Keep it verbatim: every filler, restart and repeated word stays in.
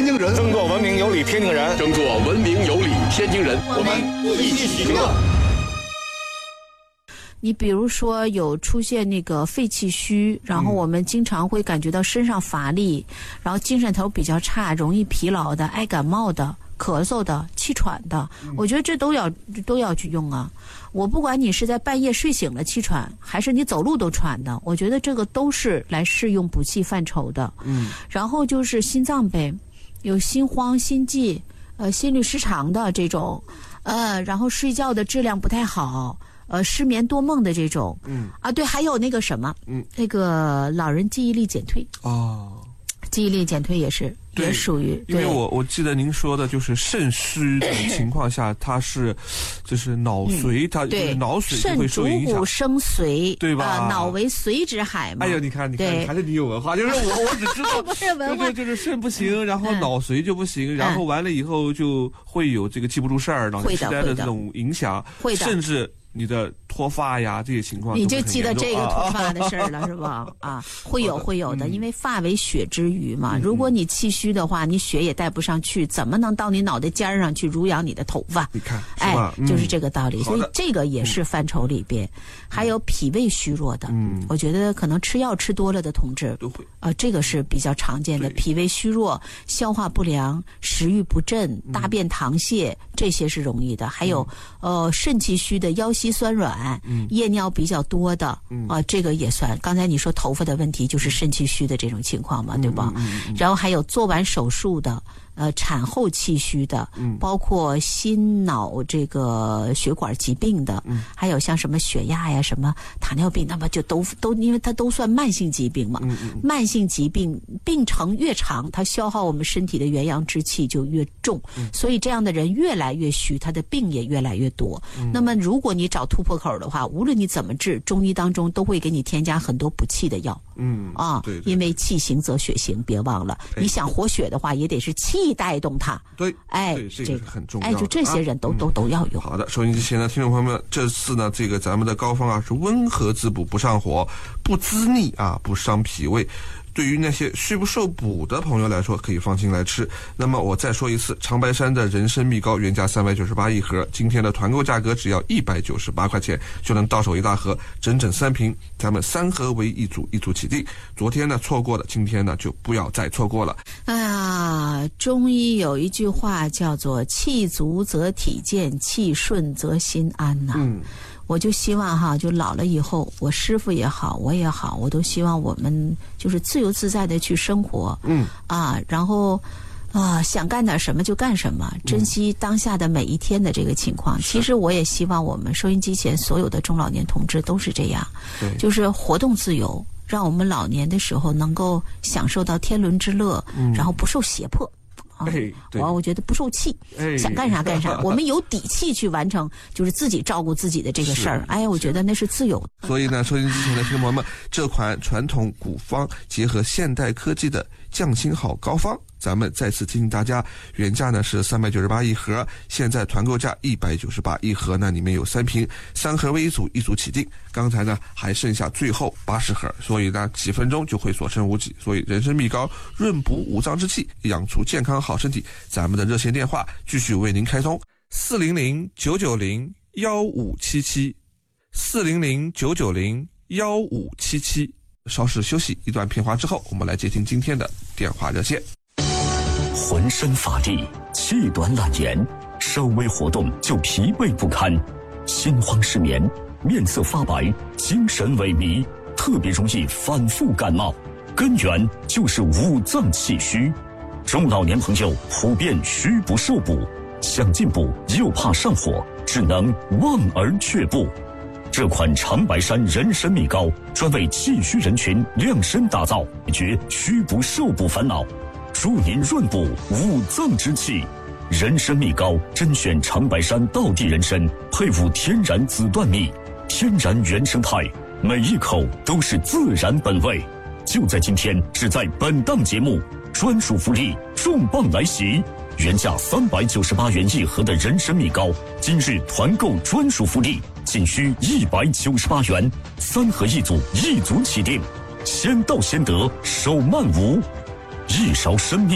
津人， 争做文明有礼天津人， 争做文明有礼天津人， 我们一起行动。 你比如说有出现那个肺气虚，然后我们经常会感觉到身上乏力，然后精神头比较差，容易疲劳的，爱感冒的，咳嗽的，气喘的，我觉得这都要都要去用啊。我不管你是在半夜睡醒了气喘，还是你走路都喘的，我觉得这个都是来适用补气范畴的。嗯，然后就是心脏呗，有心慌、心悸、呃心律失常的这种，呃，然后睡觉的质量不太好。呃，失眠多梦的这种，嗯啊，对，还有那个什么，嗯，那个老人记忆力减退哦，记忆力减退也是也属于， 因为我我记得您说的就是肾虚的情况下，它是就是脑髓，嗯、它就是脑水就会受影响， 肾主骨生髓， 对吧？ 呃、脑为髓之海嘛。 哎呦，你看，你看，还是你有文化，就是我我只知道不是文化， 对对，就是肾不行，然后脑髓就不行，嗯、然后完了以后就会有这个记不住事儿，脑血栓的这种影响， 会的， 甚至。你的脱发呀，这些情况你就记得这个脱发的事儿了，是吧？啊，会有会有的，因为发为血之余嘛。如果你气虚的话，你血也带不上去，怎么能到你脑袋尖上去濡养你的头发？ 你看， 哎，就是这个道理。所以这个也是范畴里边，还有脾胃虚弱的，嗯，我觉得可能吃药吃多了的同志都会啊，这个是比较常见的。脾胃虚弱、消化不良、食欲不振、大便溏泻，这些是容易的。还有呃肾气虚的腰膝酸软。嗯，夜尿比较多的，嗯、啊，这个也算。刚才你说头发的问题，就是肾气虚的这种情况嘛，对吧？嗯嗯嗯、然后还有做完手术的，呃，产后气虚的，嗯、包括心脑这个血管疾病的，嗯、还有像什么血压呀、什么糖尿病，那么就都都，因为它都算慢性疾病嘛。嗯嗯、慢性疾病病程越长，它消耗我们身体的元阳之气就越重，嗯、所以这样的人越来越虚，他的病也越来越多。嗯、那么如果你找突破口的话，无论你怎么治，中医当中都会给你添加很多补气的药。嗯啊，对对，因为气行则血行，别忘了，哎、你想活血的话，也得是气带动它。 对， 哎， 这个是很重要的。 哎，就这些人都、啊、都都要用。 好的，收音机前的听众朋友们，这次呢，这个咱们的膏方啊是温和滋补，不上火，不滋腻啊，不伤脾胃。对于那些虚不受补的朋友来说，可以放心来吃。那么我再说一次，长白山的人参蜜膏原价三百九十八一盒，今天的团购价格只要一百九十八块钱就能到手一大盒，整整三瓶，咱们三盒为一组，一组起订。昨天呢错过了，今天呢就不要再错过了。 哎呀，中医有一句话叫做气足则体健，气顺则心安呐、啊。嗯。我就希望哈，就老了以后，我师父也好，我也好，我都希望我们就是自由自在的去生活，嗯啊，然后啊想干点什么就干什么，珍惜当下的每一天的这个情况。嗯、其实我也希望我们收音机前所有的中老年同志都是这样，对，就是活动自由，让我们老年的时候能够享受到天伦之乐，嗯、然后不受胁迫。啊，我我觉得不受气，哎、想干啥干啥，我们有底气去完成，就是自己照顾自己的这个事儿。哎呀，我觉得那是自由的。 所以呢，收音机前的听众朋友们，这款传统古方结合现代科技的降心好膏方，咱们再次提醒大家，原价呢是三百九十八一盒，现在团购价一百九十八一盒呢，里面有三瓶，三盒为一组，一组起订。刚才呢还剩下最后八十盒，所以呢几分钟就会所剩无几。所以人参蜜膏润补五脏之气，养出健康好身体。咱们的热线电话继续为您开通：四零零九九零幺五七七，四零零九九零幺五七七。稍事休息一段片花之后，我们来接听今天的电话热线。 浑身乏力，气短懒言，稍微活动就疲惫不堪，心慌失眠，面色发白，精神萎靡，特别容易反复感冒，根源就是五脏气虚。中老年朋友普遍虚不受补，想进补又怕上火，只能望而却步。这款长白山人参蜜膏专为气虚人群量身打造，解决虚不受补烦恼，助您润补五脏之气。人参蜜膏甄选长白山道地人参，配伍天然紫椴蜜，天然原生态，每一口都是自然本味。就在今天，只在本档节目，专属福利重磅来袭！原价三百九十八元一盒的人参蜜膏，今日团购专属福利，仅需一百九十八元，三盒一组，一组起订，先到先得，手慢无。一勺生命